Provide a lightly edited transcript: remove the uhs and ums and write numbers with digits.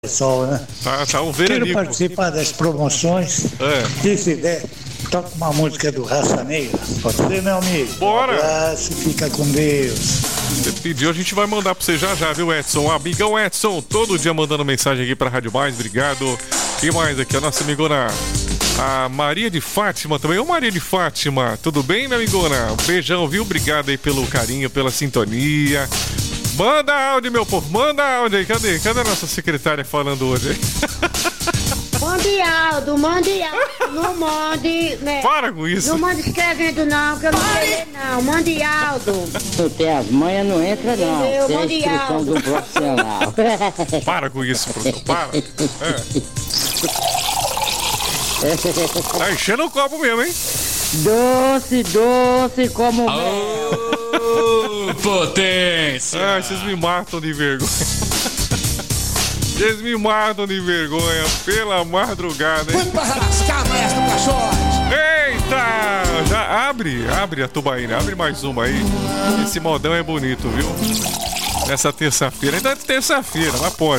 Pessoal, né? Tá um Quero veranico. participar das promoções. E se der, toca uma música do Raça Negra. Pode ser, meu amigo? Bora! Um abraço, fica com Deus. Você pediu, a gente vai mandar pra você já, viu, Edson? Amigão Edson, todo dia mandando mensagem aqui pra Rádio Mais, obrigado. E mais aqui, a nossa amigona, a Maria de Fátima também. Ô Maria de Fátima, tudo bem, minha amigona? Um beijão, viu? Obrigado aí pelo carinho, pela sintonia. Manda áudio, meu povo, manda áudio aí. Cadê a nossa secretária falando hoje aí? Mande Aldo, não mande, né? Para com isso. Não mande escrevendo não, que eu não sei ler não, mande Aldo. Não tem as manhas, não entra não. Entendeu? Tem a Mande instrução Aldo. do profissional. Para com isso, produtor, para. Tá enchendo o copo mesmo, hein? Doce como potência! Vocês me matam de vergonha. Vocês me matam de vergonha pela madrugada, hein? Vamos para lascar, maestro Caixote! Eita! Já abre a tubaína, abre mais uma aí. Esse modão é bonito, viu? Nessa terça-feira, ainda é terça-feira, mas pode.